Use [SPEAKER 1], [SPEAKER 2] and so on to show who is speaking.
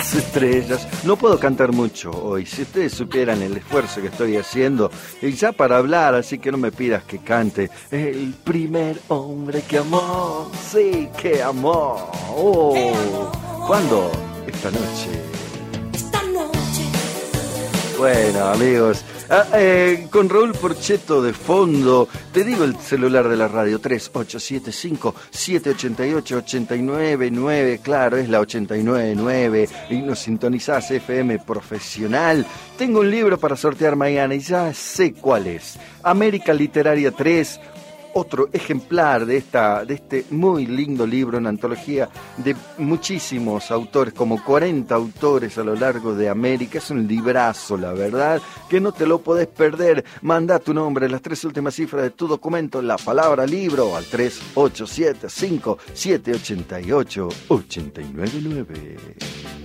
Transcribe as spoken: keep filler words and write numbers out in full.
[SPEAKER 1] las estrellas. No puedo cantar mucho hoy. Si ustedes supieran el esfuerzo que estoy haciendo, y ya para hablar, así que no me pidas que cante. El primer hombre que amó, sí, que amó. Oh, ¿cuándo? Esta noche.
[SPEAKER 2] Esta noche.
[SPEAKER 1] Bueno, amigos, ah, eh, con Raúl Porchetto de fondo, te digo el celular de la radio, tres ocho siete cinco, siete ocho ocho, ocho nueve nueve, claro, es la ochenta y nueve nueve, y nos sintonizás F M Profesional. Tengo un libro para sortear mañana y ya sé cuál es. América Literaria tres, otro ejemplar de, esta, de este muy lindo libro, una antología de muchísimos autores, como cuarenta autores a lo largo de América. Es un librazo, la verdad, que no te lo podés perder. Manda tu nombre, las tres últimas cifras de tu documento, la palabra libro, al tres ocho siete cinco, siete ocho ocho, ocho nueve nueve.